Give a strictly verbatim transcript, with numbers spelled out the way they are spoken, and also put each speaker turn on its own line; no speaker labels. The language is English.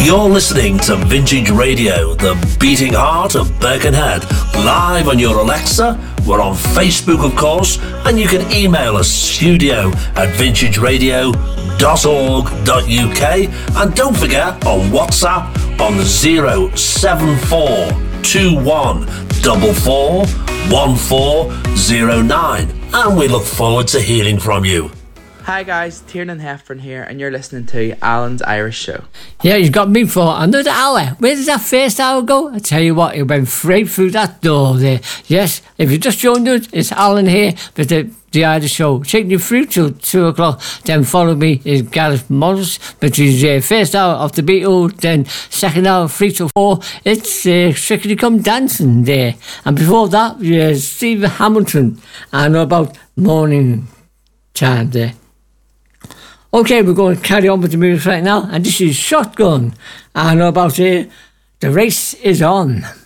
You're listening to Vintage Radio, the beating heart of Birkenhead, live on your Alexa. We're on Facebook, of course, and you can email us studio at vintage radio dot org dot U K. And don't forget, on WhatsApp on the zero seven four two one four four one four zero nine. And we look forward to hearing from you.
Hi guys, Tiernan Heffron here, and you're listening to Alan's Irish Show.
Yeah, you got me for another hour. Where did that first hour go? I tell you what, it went straight through that door there. Yes, if you just joined us, it's Alan here with the, the Irish Show, taking you through till two o'clock. Then follow me is Gareth Morris, which is uh, first hour of the Beatles. Then second hour, three till four, it's uh, Strictly Come Dancing there. And before that, uh, Steve Hamilton, and about morning time there. Okay, we're going to carry on with the music right now, and this is Shotgun, and about uh, The Race Is On.